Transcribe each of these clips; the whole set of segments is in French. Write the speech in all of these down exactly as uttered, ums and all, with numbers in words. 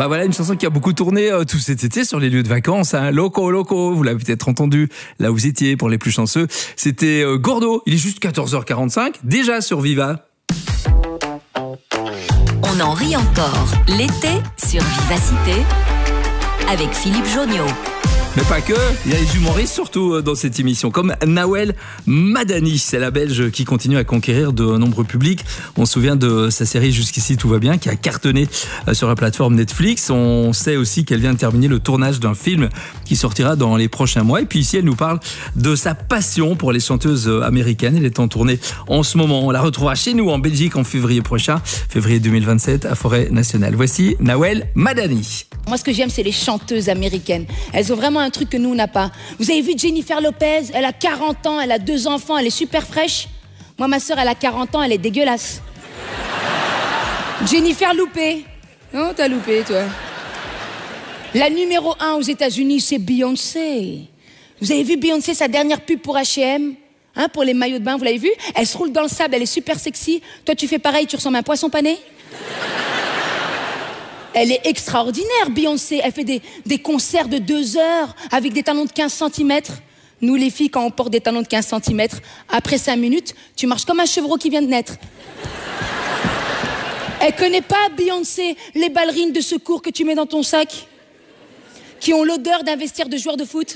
Bah voilà, une chanson qui a beaucoup tourné euh, tout cet été sur les lieux de vacances. Hein. Loco, loco, vous l'avez peut-être entendu là où vous étiez pour les plus chanceux. C'était euh, Gordo. Il est juste quatorze heures quarante-cinq, déjà sur Viva. On en rit encore l'été sur Vivacité avec Philippe Jonniot. Mais pas que, il y a les humoristes surtout dans cette émission, comme Nawel Madani, c'est la Belge qui continue à conquérir de nombreux publics. On se souvient de sa série Jusqu'ici tout va bien, qui a cartonné sur la plateforme Netflix. On sait aussi qu'elle vient de terminer le tournage d'un film qui sortira dans les prochains mois. Et puis ici, elle nous parle de sa passion pour les chanteuses américaines. Elle est en tournée en ce moment. On la retrouvera chez nous en Belgique en février prochain, février deux mille vingt-sept, à Forêt Nationale. Voici Nawel Madani. Moi, ce que j'aime, c'est les chanteuses américaines. Elles ont vraiment un truc que nous, on n'a pas. Vous avez vu Jennifer Lopez? Elle a quarante ans, elle a deux enfants, elle est super fraîche. Moi, ma sœur, elle a quarante ans, elle est dégueulasse. Jennifer loupé. Non, t'as loupé, toi. La numéro un aux États-Unis, c'est Beyoncé. Vous avez vu Beyoncé, sa dernière pub pour H et M? Hein, pour les maillots de bain, vous l'avez vu? Elle se roule dans le sable, elle est super sexy. Toi, tu fais pareil, tu ressembles à un poisson pané? Elle est extraordinaire, Beyoncé. Elle fait des, des concerts de deux heures avec des talons de quinze centimètres. Nous, les filles, quand on porte des talons de quinze centimètres, après cinq minutes, tu marches comme un chevreau qui vient de naître. Elle connaît pas, Beyoncé, les ballerines de secours que tu mets dans ton sac, qui ont l'odeur d'un vestiaire de joueur de foot.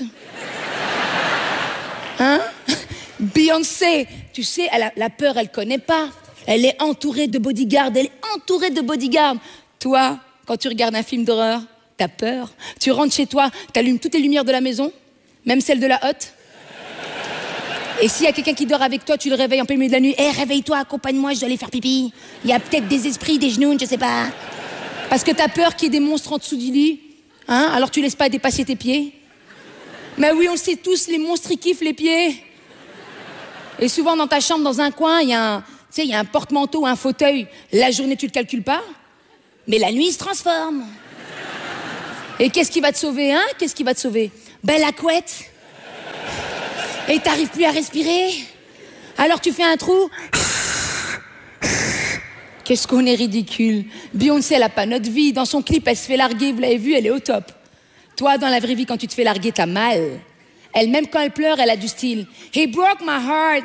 Hein? Beyoncé, tu sais, elle a, la peur, elle connaît pas. Elle est entourée de bodyguards, elle est entourée de bodyguards. Toi, quand tu regardes un film d'horreur, t'as peur. Tu rentres chez toi, t'allumes toutes les lumières de la maison, même celles de la hotte. Et s'il y a quelqu'un qui dort avec toi, tu le réveilles en plein milieu de la nuit. « Hé, hey, réveille-toi, accompagne-moi, je dois aller faire pipi. Il y a peut-être des esprits, des genoux, je sais pas. » Parce que t'as peur qu'il y ait des monstres en dessous du lit. Hein? Alors tu laisses pas dépasser tes pieds. Mais oui, on le sait tous, les monstres, ils kiffent les pieds. Et souvent, dans ta chambre, dans un coin, il y a un, tu sais, il y a un porte-manteau, un fauteuil. La journée, tu le calcules pas. Mais la nuit, il se transforme. Et qu'est-ce qui va te sauver, hein? Qu'est-ce qui va te sauver? Ben, la couette. Et t'arrives plus à respirer. Alors tu fais un trou. Qu'est-ce qu'on est ridicule. Beyoncé, elle a pas notre vie. Dans son clip, elle se fait larguer, vous l'avez vu, elle est au top. Toi, dans la vraie vie, quand tu te fais larguer, t'as mal. Elle, même quand elle pleure, elle a du style. He broke my heart.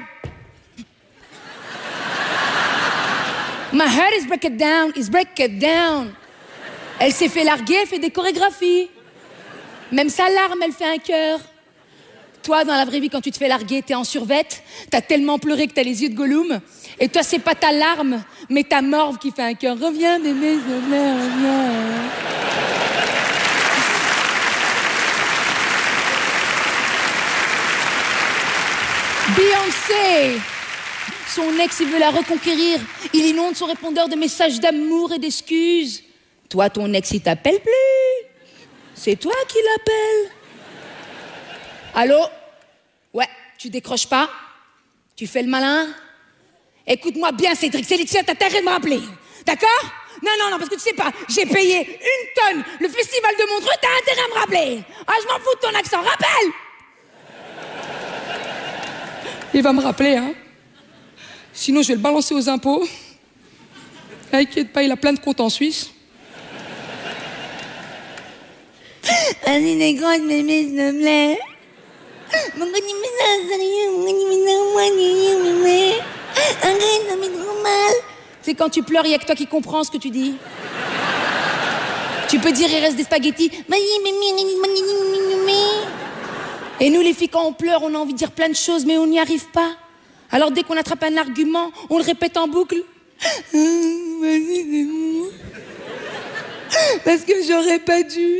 My heart is break it down, is break it down. Elle s'est fait larguer, elle fait des chorégraphies. Même sa larme, elle fait un cœur. Toi, dans la vraie vie, quand tu te fais larguer, t'es en survette, t'as tellement pleuré que t'as les yeux de Gollum. Et toi, c'est pas ta larme, mais ta morve qui fait un cœur. Reviens, bébé, reviens, reviens. Beyoncé! Son ex, il veut la reconquérir. Il inonde son répondeur de messages d'amour et d'excuses. Toi, ton ex, il t'appelle plus. C'est toi qui l'appelles. Allô? Ouais, tu décroches pas? Tu fais le malin? Écoute-moi bien, Cédric. Cédric, t'as intérêt de me rappeler. D'accord? Non, non, non, parce que tu sais pas, j'ai payé une tonne le festival de Montreux, t'as intérêt à me rappeler. Ah, je m'en fous de ton accent, rappelle! Il va me rappeler, hein? Sinon, je vais le balancer aux impôts. T'inquiète pas, il a plein de comptes en Suisse. Vas-y, les grandes mémés, s'il te plaît. C'est quand tu pleures, il n'y a que toi qui comprends ce que tu dis. Tu peux dire, il reste des spaghettis. Et nous, les filles, quand on pleure, on a envie de dire plein de choses, mais on n'y arrive pas. Alors dès qu'on attrape un argument, on le répète en boucle. Vas-y, c'est bon. Parce que j'aurais pas dû.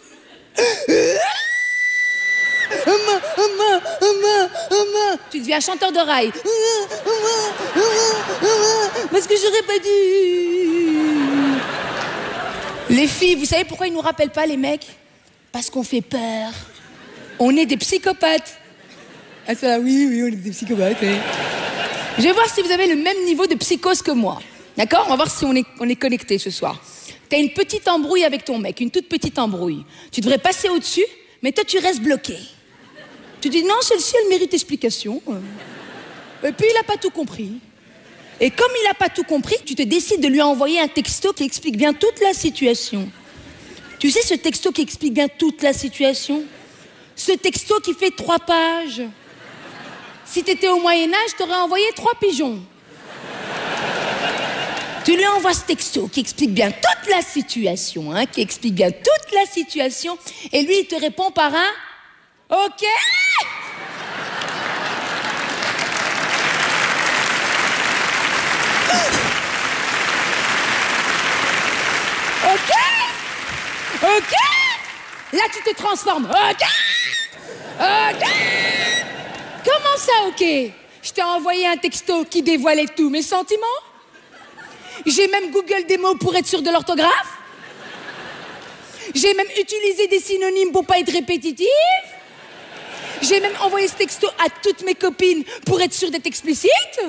Maman, maman, maman, maman. Tu deviens chanteur de rail. Parce que j'aurais pas dû. Les filles, vous savez pourquoi ils nous rappellent pas, les mecs? Parce qu'on fait peur. On est des psychopathes. Ah ça, oui, oui, on est des psychopathes. Oui. Je vais voir si vous avez le même niveau de psychose que moi. D'accord? On va voir si on est, on est connectés ce soir. T'as une petite embrouille avec ton mec, une toute petite embrouille. Tu devrais passer au-dessus, mais toi, tu restes bloqué. Tu dis, non, celle-ci, elle mérite explication. Et puis, il n'a pas tout compris. Et comme il n'a pas tout compris, tu te décides de lui envoyer un texto qui explique bien toute la situation. Tu sais ce texto qui explique bien toute la situation? Ce texto qui fait trois pages. Si t'étais au Moyen-Âge, t'aurais envoyé trois pigeons. Tu lui envoies ce texto qui explique bien toute la situation, hein, qui explique bien toute la situation, et lui, il te répond par un « OK ». OK? OK? Là, tu te transformes. OK? OK? Comment ça, OK? Je t'ai envoyé un texto qui dévoilait tous mes sentiments. J'ai même Google des mots pour être sûr de l'orthographe. J'ai même utilisé des synonymes pour pas être répétitif. J'ai même envoyé ce texto à toutes mes copines pour être sûr d'être explicite.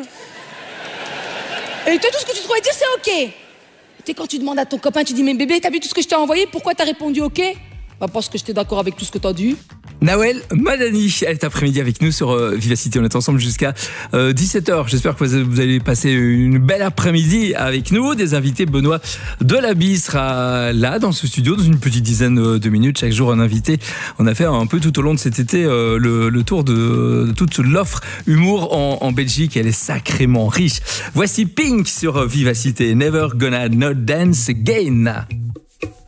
Et toi, tout ce que tu trouvais dire, c'est OK. Tu sais, quand tu demandes à ton copain, tu dis, mais bébé, t'as vu tout ce que je t'ai envoyé? Pourquoi t'as répondu OK? Bah, parce que j'étais d'accord avec tout ce que t'as dit. Nawel Madani, elle est après-midi avec nous sur euh, Vivacité. On est ensemble jusqu'à euh, dix-sept heures. J'espère que vous allez passer une belle après-midi avec nous. Des invités, Benoît Delabie sera là dans ce studio dans une petite dizaine de minutes. Chaque jour un invité. On a fait un peu tout au long de cet été euh, le, le tour de, de toute l'offre humour en, en Belgique. Elle est sacrément riche. Voici Pink sur Vivacité. Never Gonna Not Dance Again.